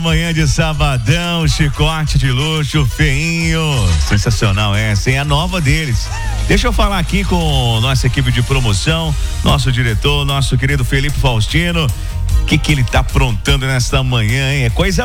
Manhã de sabadão, chicote de luxo, feinho, sensacional essa, é a nova deles. Deixa eu falar aqui com nossa equipe de promoção, nosso diretor, nosso querido Felipe Faustino. O que ele tá aprontando nesta manhã, hein? É coisa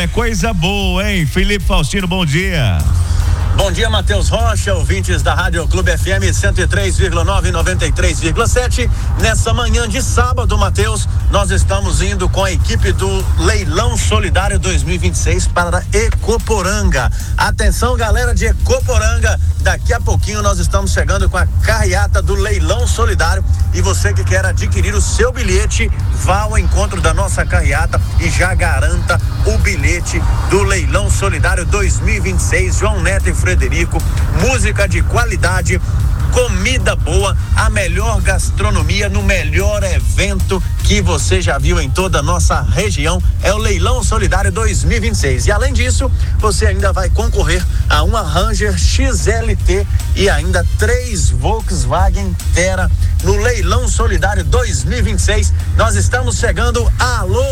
boa, hein? Felipe Faustino, bom dia. Bom dia, Matheus Rocha, ouvintes da Rádio Clube FM 103,9 e 93,7. Nessa manhã de sábado, Matheus, nós estamos indo com a equipe do Leilão Solidário 2026 para Ecoporanga. Atenção, galera de Ecoporanga, daqui a pouquinho nós estamos chegando com a carreata do Leilão Solidário e você que quer adquirir o seu bilhete, vá ao encontro da nossa carreata e já garanta o bilhete do Leilão Solidário 2026. João Neto e Frederico, música de qualidade, comida boa, a melhor gastronomia no melhor evento que você já viu em toda a nossa região, é o Leilão Solidário 2026. E além disso, você ainda vai concorrer a uma Ranger XLT e ainda 3 Volkswagen Terra no Leilão Solidário 2026. Nós estamos chegando. Alô,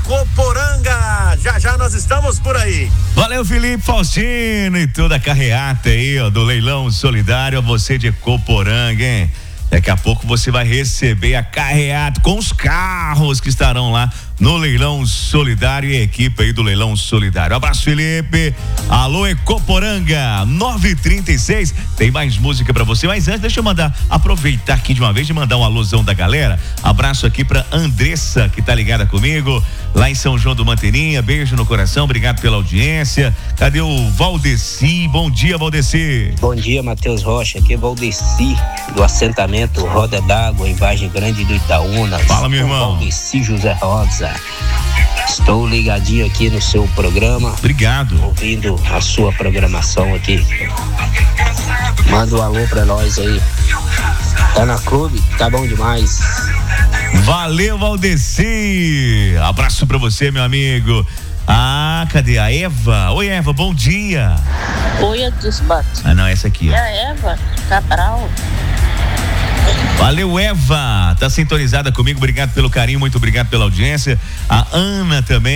Ecoporanga! Já nós estamos por aí. Valeu, Felipe Faustino e toda a carreata aí, ó, do Leilão Solidário, a você de Ecoporanga, hein? Daqui a pouco você vai receber a carreata com os carros que estarão lá no Leilão Solidário e a equipe aí do Leilão Solidário. Abraço, Felipe. Alô, Ecoporanga, 9h36. Tem mais música pra você, mas antes deixa eu aproveitar aqui de uma vez de mandar um alôzão da galera. Abraço aqui pra Andressa, que tá ligada comigo lá em São João do Manteirinha. Beijo no coração, obrigado pela audiência. Cadê o Valdeci? Bom dia, Valdeci. Bom dia, Matheus Rocha. Aqui é Valdeci, do assentamento Roda d'Água, em Vargem Grande do Itaúna. Fala, meu irmão. Valdeci José Rosa. Estou ligadinho aqui no seu programa. Obrigado. Ouvindo a sua programação aqui. Manda um alô pra nós aí. Tá na clube? Tá bom demais. Valeu, Valdeci. Abraço pra você, meu amigo. Ah, cadê a Eva? Oi, Eva, bom dia. Oi, Adisbato. Ah, não, essa aqui. É a Eva Cabral. Valeu, Eva, tá sintonizada comigo, obrigado pelo carinho, muito obrigado pela audiência. A Ana também.